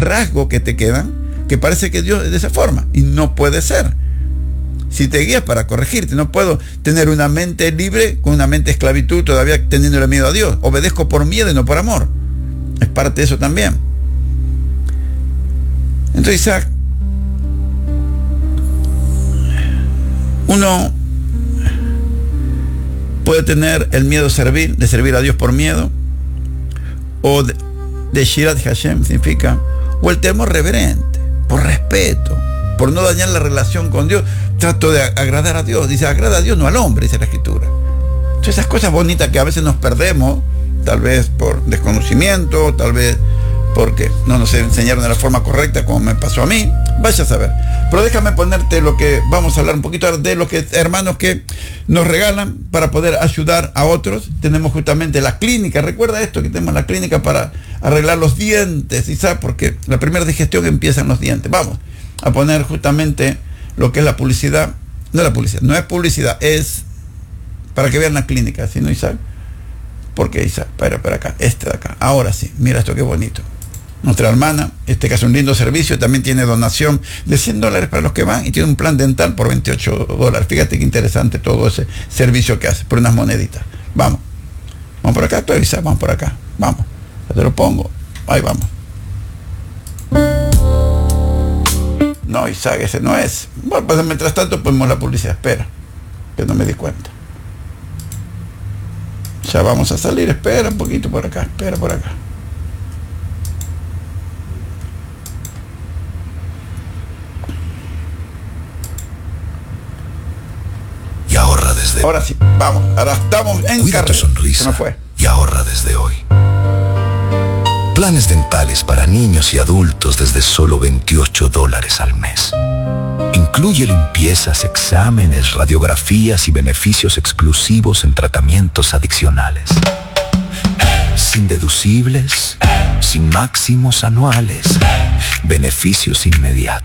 rasgos que te quedan, que parece que Dios es de esa forma, y no puede ser. Si te guías para corregirte, no puedo tener una mente libre con una mente de esclavitud, todavía teniéndole miedo a Dios. Obedezco por miedo y no por amor. Es parte de eso también. Entonces, Isaac, uno puede tener el miedo de servir a Dios por miedo, o de Shirat Hashem significa, o el temor reverente, por respeto, por no dañar la relación con Dios. Trato de agradar a Dios. Dice, agrada a Dios, no al hombre, dice la Escritura. Entonces, esas cosas bonitas que a veces nos perdemos, tal vez por desconocimiento, tal vez porque no nos enseñaron de la forma correcta, como me pasó a mí, vaya a saber. Pero déjame ponerte lo que vamos a hablar un poquito de los que hermanos que nos regalan para poder ayudar a otros. Tenemos justamente la clínica, recuerda esto, que tenemos la clínica para arreglar los dientes, ¿y sabes? Porque la primera digestión empieza en los dientes. Vamos a poner justamente lo que es la publicidad. No es publicidad, es para que vean la clínica, ¿sí, no, Isaac? Porque Isaac, para acá, este de acá, ahora sí, mira esto qué bonito. Nuestra hermana, que hace un lindo servicio, también tiene donación de $100 para los que van, y tiene un plan dental por $28. Fíjate qué interesante todo ese servicio que hace, por unas moneditas. Vamos por acá, tú, Isaac, vamos por acá, vamos, ya te lo pongo, ahí vamos. No, Isaac, ese no es. Bueno, pues mientras tanto ponemos la publicidad, espera, que no me di cuenta. Ya vamos a salir, espera un poquito por acá, espera por acá. Y ahorra desde... Ahora sí, vamos, ahora estamos en Cuida carrera. tu sonrisa. Se nos fue. Y ahorra desde hoy. Planes dentales para niños y adultos desde solo $28 al mes. Incluye limpiezas, exámenes, radiografías y beneficios exclusivos en tratamientos adicionales. Sin deducibles, sin máximos anuales. Beneficios inmediatos.